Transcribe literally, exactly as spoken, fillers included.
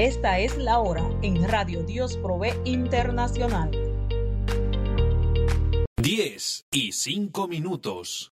Esta es la hora en Radio Dios Provee Internacional. diez y cinco minutos.